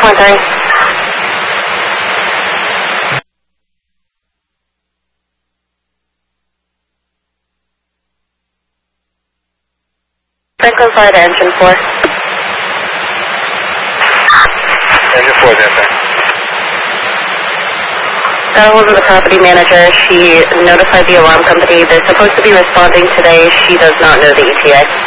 613. Franklin Florida, engine 4. Engine 4 is answering. Got a hold of the property manager. She notified the alarm company. They're supposed to be responding today. She does not know the ETA.